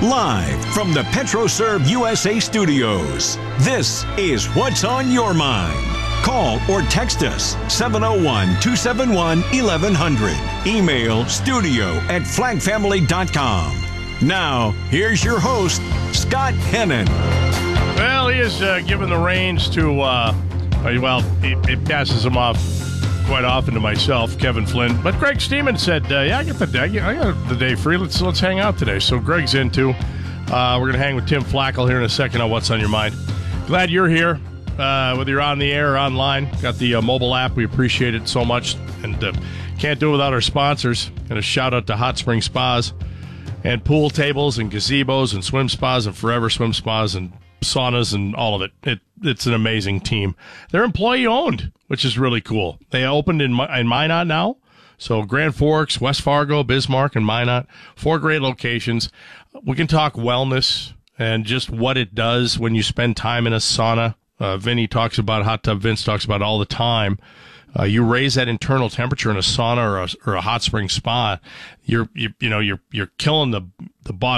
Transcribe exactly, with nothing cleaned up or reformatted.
Live from the PetroServe U S A studios, this is What's on Your Mind. Call or text us seven oh one, two seven one, eleven hundred. Email studio at flag family dot com. Now, here's your host, Scott Hennon. Well, he is uh, given the reins to, uh, well, it, it passes him off quite often to myself, Kevin Flynn. But Greg Steeman said, uh, yeah, I got the day, I got the day free. Let's let's hang out today. So Greg's in, too. Uh, we're going to hang with Tim Flackel here in a second on What's on Your Mind. Glad you're here, uh, whether you're on the air or online. Got the uh, mobile app. We appreciate it so much. And uh, can't do it without our sponsors. And a shout-out to Hot Spring Spas and pool tables and gazebos and swim spas and Forever Swim Spas and saunas and all of it. It it's an amazing team. They're employee owned, which is really cool. They opened in in Minot now, so Grand Forks, West Fargo, Bismarck, and Minot. Four great locations. We can talk wellness and just what it does when you spend time in a sauna. Uh, Vinny talks about hot tub. Vince talks about it all the time. Uh, you raise that internal temperature in a sauna or a, or a hot spring spa. You're you, you know you're you're killing the the body.